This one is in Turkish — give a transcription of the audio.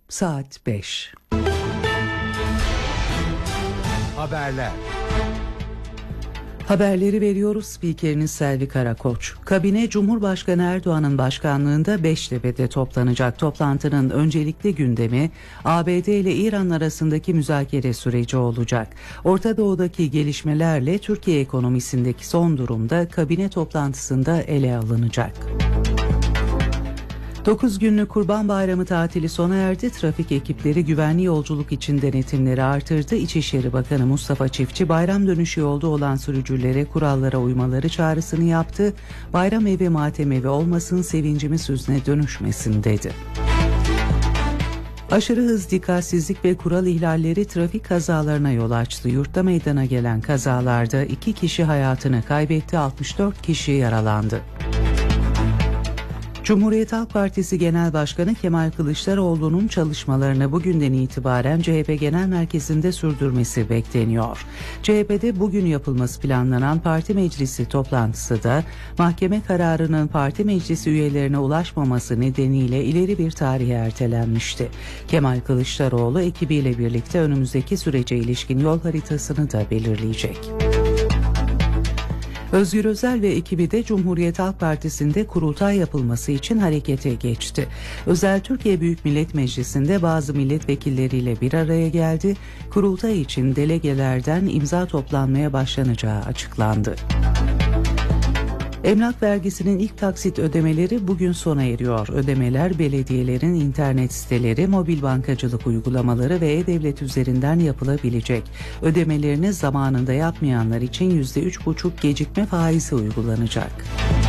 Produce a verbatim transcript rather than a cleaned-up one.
Saat beş. Haberler. Haberleri veriyoruz. Spikeriniz Selvi Karakoç. Kabine Cumhurbaşkanı Erdoğan'ın başkanlığında Beştepe'de toplanacak. Toplantının öncelikli gündemi A B D ile İran arasındaki müzakere süreci olacak. Orta Doğu'daki gelişmelerle Türkiye ekonomisindeki son durumda kabine toplantısında ele alınacak. dokuz günlük Kurban Bayramı tatili sona erdi. Trafik ekipleri güvenli yolculuk için denetimleri artırdı. İçişleri Bakanı Mustafa Çiftçi bayram dönüşü yolda olan sürücülere kurallara uymaları çağrısını yaptı. Bayram evi matem evi olmasın, sevincimiz hüzne dönüşmesin dedi. Aşırı hız, dikkatsizlik ve kural ihlalleri trafik kazalarına yol açtı. Yurtta meydana gelen kazalarda iki kişi hayatını kaybetti, altmış dört kişi yaralandı. Cumhuriyet Halk Partisi Genel Başkanı Kemal Kılıçdaroğlu'nun çalışmalarını bugünden itibaren C H P Genel Merkezi'nde sürdürmesi bekleniyor. C H P'de bugün yapılması planlanan parti meclisi toplantısı da mahkeme kararının parti meclisi üyelerine ulaşmaması nedeniyle ileri bir tarihe ertelenmişti. Kemal Kılıçdaroğlu ekibiyle birlikte önümüzdeki sürece ilişkin yol haritasını da belirleyecek. Özgür Özel ve ekibi de Cumhuriyet Halk Partisi'nde kurultay yapılması için harekete geçti. Özel Türkiye Büyük Millet Meclisi'nde bazı milletvekilleriyle bir araya geldi. Kurultay için delegelerden imza toplanmaya başlanacağı açıklandı. Emlak vergisinin ilk taksit ödemeleri bugün sona eriyor. Ödemeler belediyelerin internet siteleri, mobil bankacılık uygulamaları ve e-devlet üzerinden yapılabilecek. Ödemelerini zamanında yapmayanlar için yüzde üç buçuk gecikme faizi uygulanacak.